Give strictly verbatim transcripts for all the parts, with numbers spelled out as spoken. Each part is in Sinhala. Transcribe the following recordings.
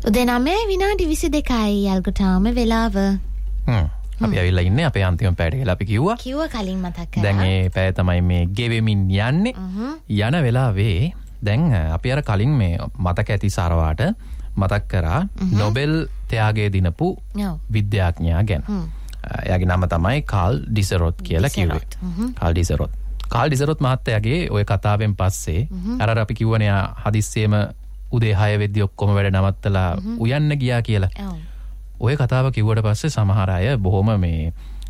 උදේ නවය විනාඩි විසි දෙකයි යල්ගොටාම වෙලාව. හ්ම්. අපි ඇවිල්ලා ඉන්නේ අපේ අන්තිම පැයට කියලා අපි කිව්වා. කිව්වා කලින් මතක් කරා. දැන් මේ පැය තමයි මේ ගෙවෙමින් යන්නේ. යන වෙලාවේ දැන් අපි අර කලින් මේ මතක ඇති සාරවාට මතක් කරා නොබෙල් ත්‍යාගයේ දිනපු විද්‍යාඥයා ගැන. එයාගේ නම තමයි කාල් ඩිසරොත් කියලා කිව්වේ. කාල් ඩිසරොත්. කාල් ඩිසරොත් මහත්තයාගේ ওই කතාවෙන් පස්සේ අර අර අපි කිව්වනේ හදිස්සියෙම උදේ හය වෙද්දි ඔක්කොම වැඩ නවත්තලා උයන්න ගියා කියලා. ඔය කතාව කිව්වට පස්සේ සමහර අය බොහොම මේ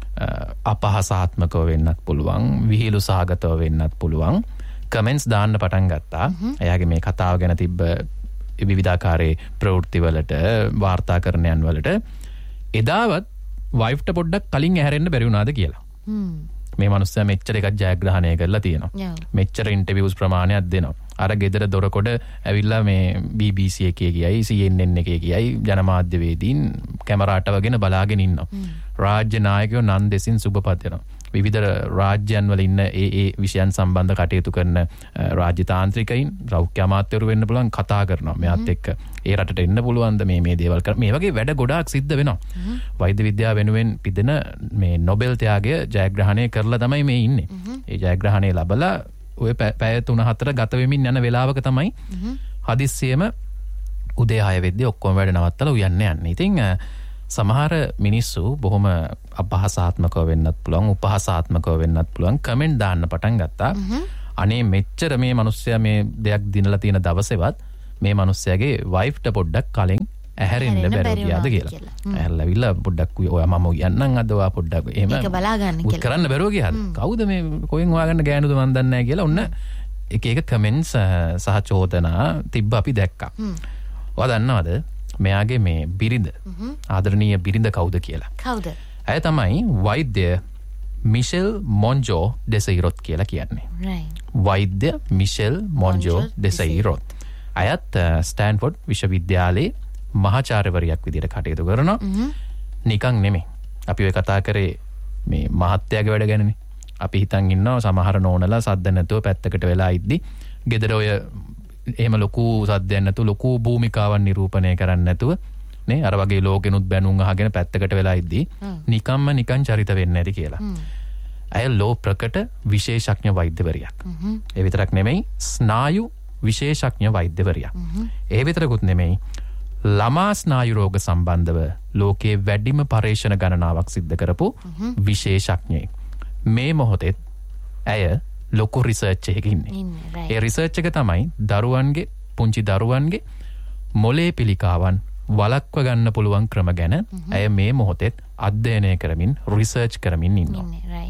අපහාසාත්මකව වෙන්නත් පුළුවන්, විහිළු සහගතව වෙන්නත් පුළුවන් කමෙන්ට්ස් දාන්න පටන් ගත්තා. එයාගේ මේ කතාව ගැන තිබ්බ විවිධාකාරයේ ප්‍රවෘත්ති වලට, වාර්තාකරණයන් වලට එදාවත් වයිෆ්ට පොඩ්ඩක් කලින් ඇහැරෙන්න බැරි වුණාද කියලා. මේ මනුස්සයා මෙච්චර එකක් ජයග්‍රහණය කරලා තියෙනවා. මෙච්චර ඉන්ටර්විව්ස් ප්‍රමාණයක් දෙනවා. අර ගෙදර දොරකොඩ ඇවිල්ලා මේ බී බී සී එකේ ගියයි, සී එන් එන් එකේ ගියයි ජනමාධ්‍යවේදීන් කැමරාට වගෙන බලාගෙන ඉන්නවා. රාජ්‍ය නායකයෝ නන් දෙසින් සුබපත් වෙනවා. විවිධ රාජ්‍යයන් වල ඉන්න ඒ ඒ විෂයන් සම්බන්ධ කටයුතු කරන රාජ්‍ය තාන්ත්‍රිකයින්, රෞඛ්‍ය අමාත්‍යවරු වෙන්න පුළුවන් කතා කරනවා. මෙයාත් එක්ක ඒ රටට එන්න පුළුවන්ද මේ මේ දේවල් කර. මේ වගේ වැඩ ගොඩාක් සිද්ධ වෙනවා. වෛද්‍ය විද්‍යාව වෙනුවෙන් පිදෙන මේ නොබෙල් ත්‍යාගය ජයග්‍රහණය කරලා තමයි මේ ඉන්නේ. ඒ ජයග්‍රහණය ලැබලා ඔය පැය තුන හතර ගත වෙමින් යන වෙලාවක තමයි හදිස්සියෙම උදේ හය වෙද්දී ඔක්කොම වැඩ නවත්තලා උයන්න යන්නේ. ඉතින් සමහර මිනිස්සු බොහොම අපහාසාත්මකව වෙන්නත් පුළුවන්, උපහාසාත්මකව වෙන්නත් පුළුවන් කමෙන්ට් දාන්න පටන් ගත්තා. අනේ මෙච්චර මේ මිනිස්සයා මේ දෙයක් දිනලා තියෙන දවසේවත් මේ මිනිස්සයාගේ වයිෆ්ට පොඩ්ඩක් කලින් ඇහැරෙන්න බැරුව ගියාද කියලා. ඇහැරලාවිලා පොඩ්ඩක් ඔයා මම යන්නම් අද ඔයා පොඩ්ඩක් එහෙම ඒක බලා ගන්න කියලා. උත් කරන්න බැරුව ගියාද? කවුද මේ කොහෙන් හොයාගන්න ගෑනුද මන් දන්නේ නැහැ කියලා ඔන්න එක එක කමෙන්ට්ස් සහ චෝදනා තිබ්බ අපි දැක්කා. ඔයා දන්නවද මෙයාගේ මේ බිරිඳ ආදරණීය බිරිඳ කවුද කියලා? කවුද? ඇය තමයි වෛද්‍ය මිෂෙල් මොන්ජෝ ඩෙසයිරොත් කියලා කියන්නේ. right. වෛද්‍ය මිෂෙල් මොන්ජෝ ඩෙසයිරොත්. අයත් ස්ටෑන්ෆෝඩ් විශ්වවිද්‍යාලයේ මහාචාර්යවරියක් විදිහට කටයුතු කරනවා. නිකන් නෙමෙයි. අපි ඔය කතා කරේ මේ මහත්යාගේ වැඩ ගැනනේ. අපි හිතන් ඉන්නවා සමහර නෝනලා සද්ද නැතුව පැත්තකට වෙලා ඉද්දි ගෙදර ඔය එහෙම ලොකු සද්දයක් නැතුව ලොකු භූමිකාවන් නිරූපණය කරන්න නැතුව නේ අර වගේ ලෝකෙනුත් බැනුම් අහගෙන පැත්තකට වෙලා ඉද්දි නිකම්ම නිකන් චරිත වෙන්නේ නැති කියලා. අය ලෝ ප්‍රකට විශේෂඥ වෛද්‍යවරියක්. ඒ විතරක් නෙමෙයි ස්නායු විශේෂඥ වෛද්‍යවරියක්. ඒ විතරකුත් නෙමෙයි ළමා ස්නායු රෝග සම්බන්ධව ලෝකයේ වැඩිම පරීක්ෂණ ගණනාවක් සිද්ධ කරපු විශේෂඥයෙක්. මේ මොහොතේ ඇය ලොකු රිසර්ච් එකක ඉන්නේ. ඒ රිසර්ච් එක තමයි දරුවන්ගේ පුංචි දරුවන්ගේ මොලේ පිළිකාවන් වළක්ව ගන්න පුළුවන් ක්‍රම ගැන ඇය මේ මොහොතේ අධ්‍යයනය කරමින් රිසර්ච් කරමින් ඉන්නවා.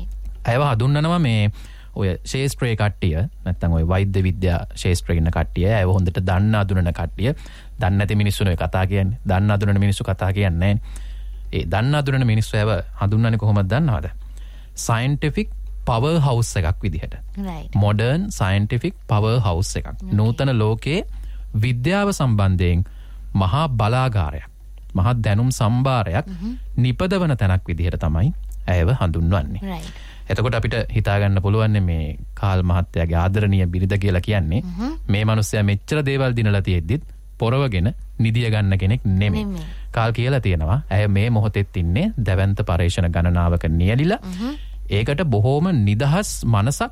ඇයව හඳුන්වනවා මේ ඔය ශාස්ත්‍රීය කට්ටිය නැත්නම් ඔය වෛද්‍ය විද්‍යා ශාස්ත්‍රයේ ඉන්න කට්ටිය ඇයව හොඳට දන්න අඳුනන කට්ටිය. දන්නේ නැති මිනිස්සුනේ කතා කියන්නේ. දන්න අඳුනන මිනිස්සු කතා කියන්නේ නැහැ. ඒ දන්න අඳුනන මිනිස්සු ඇයව හඳුන්වන්නේ කොහොමද දන්නවද? scientific power house එකක් විදිහට. right. modern scientific power house එකක්. okay. නූතන ලෝකයේ විද්‍යාව සම්බන්ධයෙන් මහා බලාගාරයක්, මහා දැනුම් සම්භාරයක් නිපදවන තැනක් විදිහට තමයි ඇයව හඳුන්වන්නේ. right. එතකොට අපිට හිතා ගන්න පුළුවන් මේ කාල් මහත්තයාගේ ආදරණීය බිරිඳ කියලා කියන්නේ මේ මිනිස්සයා මෙච්චර දේවල් දිනලා තියෙද්දිත් පොරවගෙන නිදිය ගන්න කෙනෙක් නෙමෙයි. කාල් කියලා තියෙනවා ඇය මේ මොහොතෙත් ඉන්නේ දැවැන්ත පරීක්ෂණ ගණනාවක නියැලිලා. ඒකට බොහෝම නිදහස් මනසක්,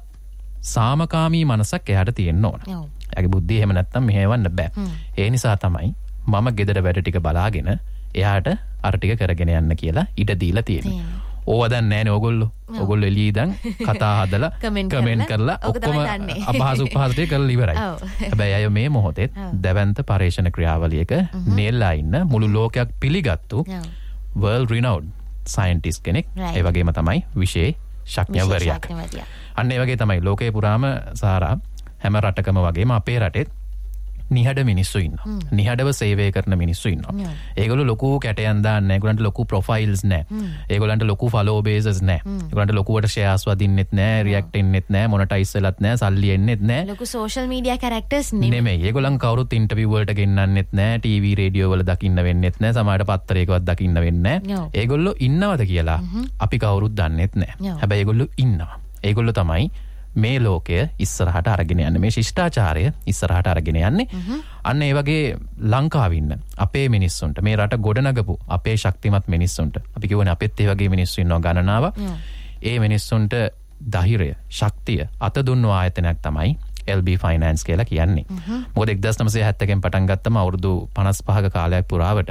සාමකාමී මනසක් එයාට තියෙන්න ඕන. එයාගේ බුද්ධිය එහෙම නැත්තම් මෙහෙවන්න බෑ. ඒ නිසා තමයි මම ගෙදර වැඩ ටික බලාගෙන එයාට අර ටික කරගෙන යන්න කියලා ඉඩ දීලා තියෙන්නේ. ඕවා දන්නේ නැහැනේ ඕගොල්ලෝ. ඕගොල්ලෝ එළියේ ඉඳන් කතා හදලා කමෙන්ට් කරලා ඔක්කොම අපහාස උපහාස ටික කරලා ඉවරයි. හැබැයි අය මේ මොහොතේ දැවැන්ත පරීක්ෂණ ක්‍රියාවලියක නෙල්ලා ඉන්න මුළු ලෝකයක් පිළිගත්තු world renowned scientist කෙනෙක්. ඒ වගේම තමයි විශේෂඥවරියක්. අන්න ඒ වගේ තමයි ලෝකේ පුරාම සාරා හැම රටකම වගේම අපේ රටෙත් නිහඬ මිනිස්සු ඉන්නවා. නිහඬව සේවය කරන මිනිස්සු ඉන්නවා. ඒගොල්ලෝ ලොකු කැටයන් දාන්නේ නැහැ. ඒගොල්ලන්ට ලොකු ප්‍රොෆයිල්ස් නැහැ. ඒගොල්ලන්ට ලොකු ෆලෝ බේසස් නැහැ. ඒගොල්ලන්ට ලොකුවට ෂෙයාර්ස් වදින්නෙත් නැහැ, රියැක්ට් වෙන්නෙත් නැහැ, මොනටයිස් වෙලත් නැහැ, සල්ලි එන්නෙත් නැහැ. ලොකු සෝෂල් මීඩියා කැරක්ටර්ස් නෙමෙයි. නෙමෙයි. ඒගොල්ලන් කවුරුත් ඉන්ටර්විව් වලට ගෙන්නන්නෙත් නැහැ, ටීවී රේඩියෝ වල දකින්න වෙන්නෙත් නැහැ, සමහරට පත්තරයකවත් දකින්න වෙන්නේ නැහැ. ඒගොල්ලෝ ඉන්නවද කියලා අපි කවුරුත් දන්නෙත් නැහැ. හැබැයි ඒගොල්ලෝ ඉන්නවා. ඒගොල්ලෝ තමයි මේ ලෝකය ඉස්සරහට අරගෙන යන්නේ මේ ශිෂ්ටාචාරය ඉස්සරහට අරගෙන යන්නේ අන්න ඒ වගේ ලංකාවේ ඉන්න අපේ මිනිස්සුන්ට මේ රට ගොඩනගපු අපේ ශක්තිමත් මිනිස්සුන්ට අපි කියවනේ අපෙත් ඒ වගේ මිනිස්සු ඉන්නවා ගණනාවක් ඒ මිනිස්සුන්ට ධෛර්යය ශක්තිය අත දුන්නු ආයතනයක් තමයි L B Finance කියලා කියන්නේ. මොකද එක්දාස් නවසිය හැත්තෑවෙන් පටන් ගත්තම අවුරුදු පනස් පහක කාලයක් පුරාවට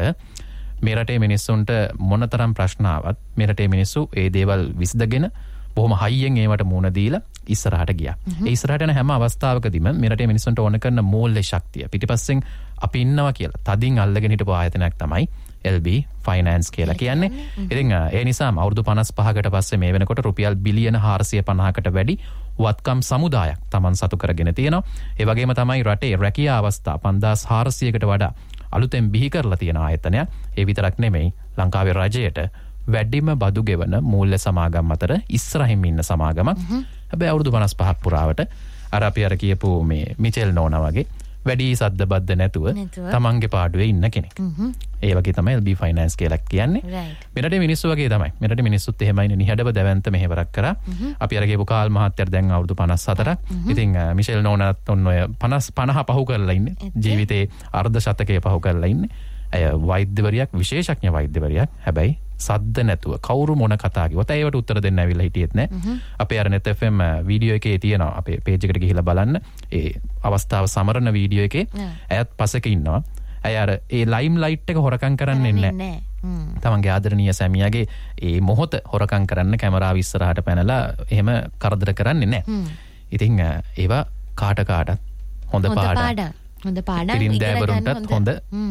මේ රටේ මිනිස්සුන්ට මොනතරම් ප්‍රශ්න ආවත් මේ රටේ මිනිස්සු ඒ දේවල් විසඳගෙන බොහොම හයියෙන් ඒවට මුහුණ දීලා ඉස්සරහට ගියා. ඒ ඉස්සරහට යන හැම අවස්ථාවකදීම මේ රටේ මිනිස්සුන්ට ඕන කරන මූල්‍ය ශක්තිය පිටිපස්සෙන් අපි ඉන්නවා කියලා තදින් අල්ලගෙන හිටපු ආයතනයක් තමයි L B Finance කියලා කියන්නේ. ඉතින් ඒ නිසාම අවුරුදු පනස් පහකට පස්සේ මේ වෙනකොට රුපියල් බිලියන හාරසිය පනහකට වැඩි වත්කම් සමුදායක් Taman සතු කරගෙන තියෙනවා. ඒ වගේම තමයි රටේ රැකියා අවස්ථා පන්දාස් හාරසියකට වඩා අලුතෙන් බිහි කරලා තියෙන ආයතනයක්. ඒ විතරක් නෙමෙයි ලංකාවේ රජයට වැඩිම බදු ගෙවන මූල්‍ය සමාගම් අතර ඉස්සරහින් ඉන්න සමාගමක්. හැබැයි අවුරුදු පනස් පහක් පුරාවට අර අපි අර කියපු මේ මිචෙල් නෝනා වගේ වැඩි සද්ද බද්ද නැතුව තමන්ගේ පාඩුවේ ඉන්න කෙනෙක්. ඒ වගේ තමයි L B Finance කියලා කියන්නේ. මෙරටේ මිනිස්සු වගේ තමයි. මෙරටේ මිනිස්සුත් එහෙමයිනේ නිහඬව දැවැන්ත මෙහෙවරක් කරා. අපි අර කියපු කාල් මහත්තයාට දැන් අවුරුදු පනස් හතරක්. ඉතින් මිෂෙල් නෝනාත් ඔන්න ඔය පනස් පනහ පහු කරලා ඉන්නේ. ජීවිතේ අර්ධ ශතකය පහු කරලා ඉන්නේ. ඇය වෛද්‍යවරියක් විශේෂඥ වෛද්‍යවරියක්. හැබැයි සද්ද නැතුව කවුරු මොන කතා කිව්වත් ඒවට උත්තර දෙන්න ඇවිල්ලා හිටියෙත් නෑ. අපේ අර net F M වීඩියෝ එකේ තියෙනවා අපේ page එකට ගිහිල්ලා බලන්න. ඒ අවස්ථාව සමරන වීඩියෝ එකේ ඇයත් පසෙක ඉන්නවා. ඇය අර ඒ ලයිම් ලයිට් එක හොරකම් කරන්නේ නෑ. තමන්ගේ ආදරණීය සැමියාගේ ඒ මොහොත හොරකම් කරන්න කැමරාව ඉස්සරහට පැනලා එහෙම කරදර කරන්නේ නෑ. ඉතින් ඒවා කාට කාටත් හොඳ පාඩම්. හොඳ පාඩම් ඉතින් දෑවරුන්ටත් හොඳ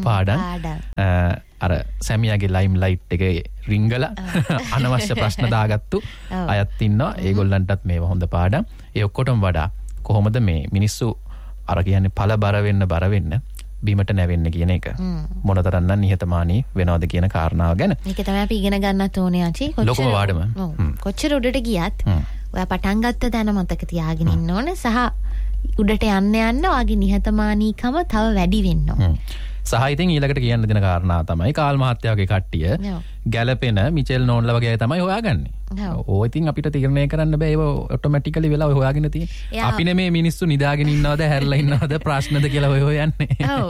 පාඩම්. අර සැමියාගේ ලයිම් ලයිට් එක රිංගලා අනවශ්‍ය ප්‍රශ්න දාගත්තු අයත් ඉන්නවා. ඒගොල්ලන්ටත් මේවා හොඳ පාඩම්. ඒ ඔක්කොටම වඩා කොහොමද මේ මිනිස්සු අර කියන්නේ පළ බර වෙන්න බර වෙන්න බීමට නැවෙන්න කියන එක මොනතරම් නම් නිහතමානී වෙනවද කියන කාරණාව ගැන. මේක තමයි අපි ඉගෙන ගන්නත් ඕනේ ආචි. ලොකුම පාඩම. කොච්චර උඩට ගියත් ඔයා පටන් ගත්ත තැන මතක තියාගෙන ඉන්න ඕනේ සහ උඩට යන්න යන්න ඔයාගේ නිහතමානීකම තව වැඩි වෙන්න ඕනේ. සහ ඉතින් ඊළඟට කියන්න දෙන කාරණා තමයි කාල් මහත්තයාගේ කට්ටිය ගැලපෙන මිචෙල් නෝන්ලා වගේ තමයි හොයාගන්නේ. ඕ ඉතින් අපිට තීරණය කරන්න බෑ ඒව ඔටෝමැටිකලි වෙලා ඔය හොයාගෙන තියෙන්නේ. අපි නෙමේ මිනිස්සු නිදාගෙන ඉන්නවද හැරලා ඉන්නවද ප්‍රශ්නද කියලා ඔය හොයන්නේ. ඔව්.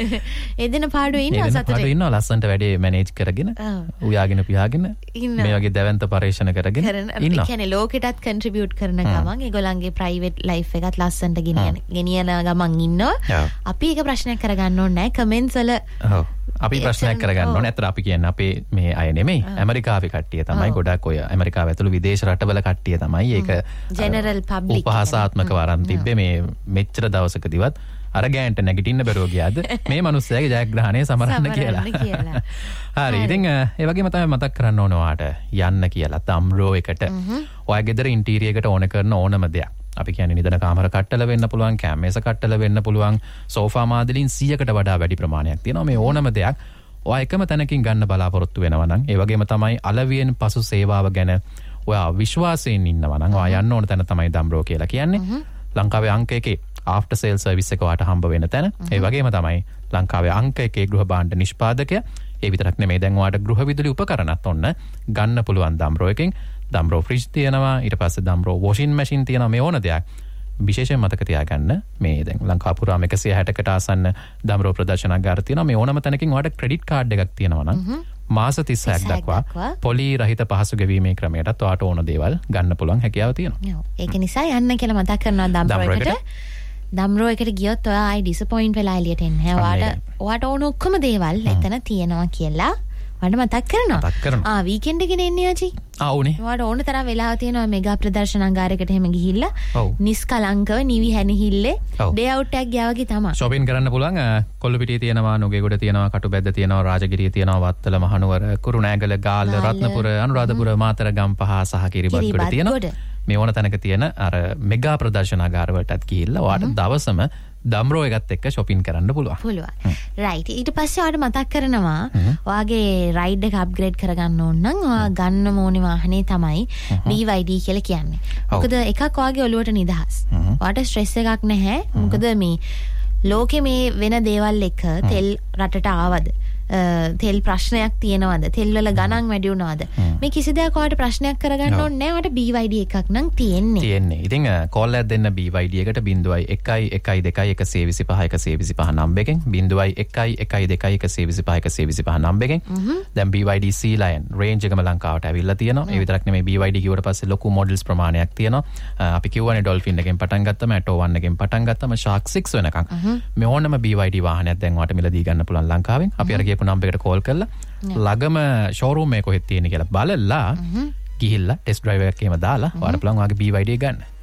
එදින පාඩුවේ ඉන්නවා සතුටේ. පාඩුවේ ඉන්නවා ලස්සන්ට වැඩේ මැනේජ් කරගෙන උයාගෙන පියාගෙන මේ වගේ දැවැන්ත පරිශ්‍රණ කරගෙන ඉන්නවා. ඒ කියන්නේ ලෝකෙටත් කන්ට්‍රිබියුට් කරන ගමන් ඒගොල්ලන්ගේ ප්‍රයිවට් ලයිෆ් එකත් ලස්සන්ට ගෙනියන ගෙනියන ගමන් ඉන්නවා. අපි ඒක ප්‍රශ්නයක් කරගන්න ඕනේ නැහැ කමෙන්ට්ස් වල. ඔව්. අපි ප්‍රශ්නයක් කරගන්න ඕනේ. අතට අපි කියන්නේ අපේ මේ අය නෙමෙයි ඇමරිකාවේ කට්ටිය තමයි ගොඩක් ඔය ඇමරිකාව ඇතුළු විදේශ රටවල කට්ටිය තමයි ඒක ජෙනරල් පබ්ලික් උපහාසාත්මක වරන් තිබ්බේ මේ මෙච්චර දවසකදීවත් අර ගෑන්ට නැගිටින්න බැරුව ගියාද මේ මිනිස්සයාගේ ජයග්‍රහණය සමරන්න කියලා. හරි ඉතින් ඒ වගේම තමයි මතක් කරන්න ඕන ඔයාට යන්න කියලා තම්රෝ එකට ඔයා ගෙදර ඉන්ටීරියර් එකට ඕන කරන ඕනම දෙයක්. අපි කියන්නේ නිදන කාමර කට්ටල වෙන්න පුළුවන්, කැමේස කට්ටල වෙන්න පුළුවන්, සෝෆා මාදලින් සීයකට වඩා වැඩි ප්‍රමාණයක් තියෙනවා. මේ ඕනම දෙයක් ඔයා එකම තැනකින් ගන්න බලාපොරොත්තු වෙනවා නම් ඒ වගේම තමයි අලවියෙන් පසු සේවාව ගැන ඔයා විශ්වාසයෙන් ඉන්නවා නම් ඔයා යන්න ඕන තැන තමයි දම්රෝ කියලා කියන්නේ. ලංකාවේ අංක එකේ ආෆ්ටර් සේල් සර්විස් එක ඔයාට හම්බ වෙන තැන. ඒ වගේම තමයි ලංකාවේ අංක එකේ ගෘහ භාණ්ඩ නිෂ්පාදකයා. ඒ විතරක් නෙමෙයි දැන් ඔයාට ගෘහ විදුලි උපකරණත් ඔන්න ගන්න පුළුවන් දම්රෝ එකෙන්. දම්රෝ ෆ්‍රිජ් තියෙනවා, ඊට පස්සේ දම්රෝ වොෂින් මැෂින් තියෙනවා. මේ ඕන දෙයක් විශේෂයෙන් මතක තියාගන්න. මේ දැන් ලංකා පුරාම එකසිය හැටකට ආසන්න දම්රෝ ප්‍රදර්ශනාගාර තියෙනවා. මේ ඕනම තැනකින් ඔයාට ක්‍රෙඩිට් කාඩ් එකක් තියෙනවා නම් මාස තිස්සයක් දක්වා පොලි රහිත පහසු ගෙවීමේ ක්‍රමයටත් ඔයාට ඕන දේවල් ගන්න පුළුවන් හැකියාව තියෙනවා. ඒක නිසා යන්න කියලා මතක් කරනවා දම්රෝ එකට. දම්රෝ එකට ගියොත් ඔයා ආයි ඩිසපොයින්ට් වෙලා එළියට එන්නේ නැහැ. ඔයාට ඔයාට ඕන ඔක්කොම දේවල් එතන තියෙනවා කියලා වඩ මතක් කරනවා. ආ වීකෙන්ඩ් එකේ එන්නේ ආචි. ආ උනේ. ඔයාට ඕන තරම් වෙලාව තියෙනවා මෙගා ප්‍රදර්ශනාගාරයකට එහෙම ගිහිල්ලා නිස්කලංකව නිවි හැනිහිල්ලේ ඩේ අවුට් එකක් ගියා වගේ තමයි. shopping කරන්න පුළුවන්. කොල්ලුපිටියේ තියෙනවා, නුගේගොඩ තියෙනවා, කටුබැද්ද තියෙනවා, රාජගිරියේ තියෙනවා, වත්තල මහනුවර, කුරුණෑගල, ගාල්ල, රත්නපුර, අනුරාධපුර, මාතර, ගම්පහ සහ කිරිබත්ගොඩ තියෙනවා. මේ ඕන තැනක තියෙන අර මෙගා ප්‍රදර්ශනාගාර වලටත් ගිහිල්ලා ඔයාට දවසම දම්රෝ එකත් එක්ක shopping කරන්න පුළුවන්. පුළුවන්. right. ඊට පස්සේ ඔයාට මතක් කරනවා ඔයාගේ රයිඩ් එක අප්ග්‍රේඩ් කරගන්න ඕන නම් ඔයා ගන්න ඕනේ වාහනේ තමයි B Y D කියලා කියන්නේ. මොකද එකක් ඔයාගේ ඔළුවට නිදහස්. ඔයාට ස්ට්‍රෙස් එකක් නැහැ. මොකද මේ ලෝකේ මේ වෙන දේවල් එක තෙල් රටට ආවද තෙල් ප්‍රශ්නයක් තියෙනවද තෙල් වල ගණන් වැඩි වුණාද මේ කිසි දෙයක් ඔයාලට ප්‍රශ්නයක් කරගන්න ඕනේ නැහැ ඔයාලට B Y D එකක් නම් තියෙන්නේ තියෙන්නේ ඉතින් කෝල් එකක් දෙන්න B Y D එකට zero one one one two one one two five one two five number එකෙන් zero one one one two two one two five one two five number එකෙන් දැන් B Y D Sea Lion Range එකම ලංකාවට ඇවිල්ලා තියෙනවා ඒ විතරක් නෙමෙයි B Y D කිව්වට පස්සේ ලොකු මොඩල්ස් ප්‍රමාණයක් තියෙනවා අපි කියවනේ ඩොල්ෆින් එකෙන් පටන් ගත්තම ඇටෝ one එකෙන් පටන් ගත්තම ෂාක් six වෙනකන් මේ ඕනම B Y D වාහනයක් දැන් ඔයාලට මිලදී ගන්න පුළුවන් ලංකාවෙන් අපි අර කියපු නම්බර් එකට කෝල් කරලා ළඟම ෂෝරූම් එක කොහෙද තියෙන්නේ කියලා බලලා ගිහිල්ලා ටෙස්ට් ඩ්‍රයිව් එකක් එහෙම දාලා ඔයාලට පුළුවන් ඔයාගේ B Y D එක ගන්න